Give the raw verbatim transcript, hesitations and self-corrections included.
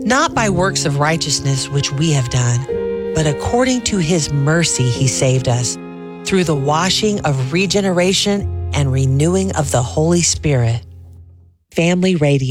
not by works of righteousness which we have done, but according to his mercy he saved us, through the washing of regeneration and renewing of the Holy Spirit. Family Radio.